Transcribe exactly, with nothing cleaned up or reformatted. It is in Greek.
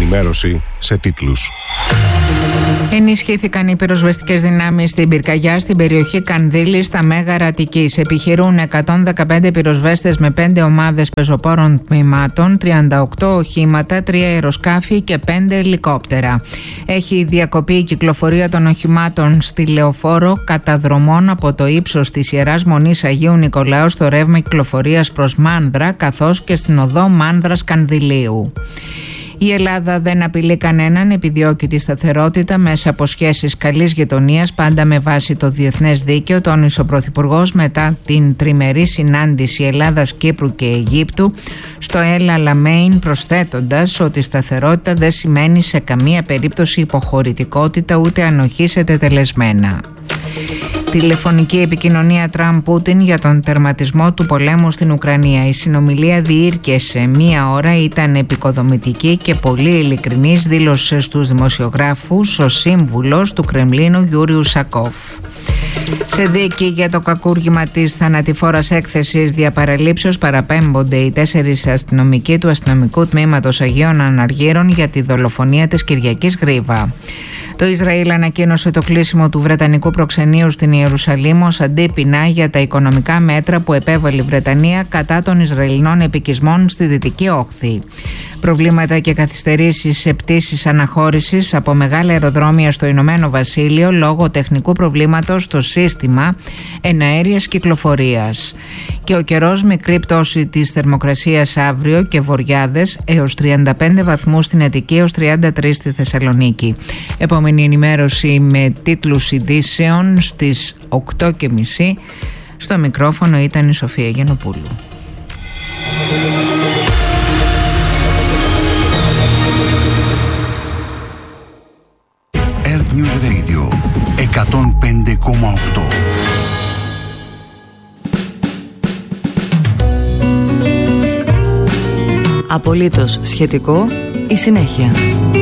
ενημέρωση σε τίτλους. Ενισχύθηκαν οι πυροσβεστικές δυνάμεις στην πυρκαγιά στην περιοχή Κανδύλης στα Μέγαρα Αττικής. Επιχειρούν εκατόν δεκαπέντε πυροσβέστες με πέντε ομάδες πεζοπόρων τμήματων, τριάντα οκτώ οχήματα, τρία αεροσκάφη και πέντε ελικόπτερα. Έχει διακοπεί η κυκλοφορία των οχημάτων στη Λεωφόρο καταδρομών από το ύψος της Ιεράς Μονής Αγίου Νικολάου στο ρεύμα κυκλοφορίας προς Μάνδρα, καθώς και στην οδό Μάνδρας Κανδυλίου. Η Ελλάδα δεν απειλεί κανέναν, επιδιώκει τη σταθερότητα μέσα από σχέσεις καλής γειτονίας, πάντα με βάση το διεθνές δίκαιο, τόνισε ο Πρωθυπουργός μετά την τριμερή συνάντηση Ελλάδας, Κύπρου και Αιγύπτου στο El Alamein, προσθέτοντας ότι η σταθερότητα δεν σημαίνει σε καμία περίπτωση υποχωρητικότητα ούτε ανοχή σε τετελεσμένα. Τηλεφωνική επικοινωνία Τραμπ-Πούτιν για τον τερματισμό του πολέμου στην Ουκρανία. Η συνομιλία διήρκεσε μία ώρα, ήταν επικοδομητική και πολύ ειλικρινής, δήλωσε στους δημοσιογράφους ο σύμβουλος του Κρεμλίνου Γιούριου Σακόφ. Σε δίκη για το κακούργημα της θανατηφόρας έκθεσης διαπαραλήψεως παραπέμπονται οι τέσσερις αστυνομικοί του αστυνομικού τμήματος Αγίων Αναργύρων για τη δολοφονία της Κυριακής Γρίβα. Το Ισραήλ ανακοίνωσε το κλείσιμο του Βρετανικού προξενείου στην Ιερουσαλήμ ως αντίπεινα για τα οικονομικά μέτρα που επέβαλε η Βρετανία κατά των Ισραηλινών επικισμών στη Δυτική Όχθη. Προβλήματα και καθυστερήσεις σε πτήσεις αναχώρησης από μεγάλα αεροδρόμια στο Ηνωμένο Βασίλειο λόγω τεχνικού προβλήματος στο σύστημα εναέριας κυκλοφορίας. Και ο καιρός, μικρή πτώση της θερμοκρασίας αύριο και βοριάδες έως τριάντα πέντε βαθμούς στην Αττική έως τριάντα τρία στη Θεσσαλονίκη. Επόμενη ενημέρωση με τίτλους ειδήσεων στις οκτώ και μισή. Στο μικρόφωνο ήταν η Σοφία Γιαννοπούλου. Earth News Radio εκατόν πέντε κόμμα οκτώ. Απολύτως σχετικό η συνέχεια.